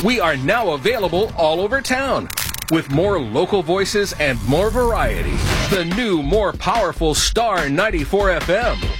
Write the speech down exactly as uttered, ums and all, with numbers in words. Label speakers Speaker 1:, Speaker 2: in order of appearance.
Speaker 1: We are now available all over town. With more local voices and more variety. The new, more powerful Star ninety-four F M.